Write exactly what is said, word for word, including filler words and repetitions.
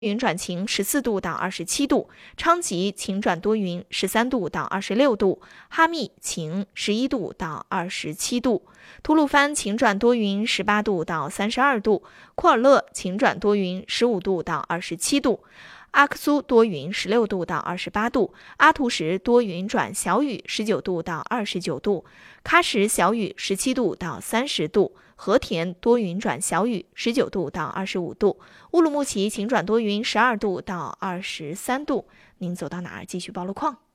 云转晴十四度到二十七度，昌吉晴转多云十三度到二十六度，哈密晴十一度到二十七度，吐鲁番晴转多云十八度到三十二度，库尔勒晴转多云十五度到二十七度，阿克苏多云十六度到二十八度，阿图什多云转小雨十九度到二十九度，喀什小雨十七度到三十度，和田多云转小雨十九度到二十五度，乌鲁木齐晴转多云十二度到二十三度。您走到哪儿继续报路况。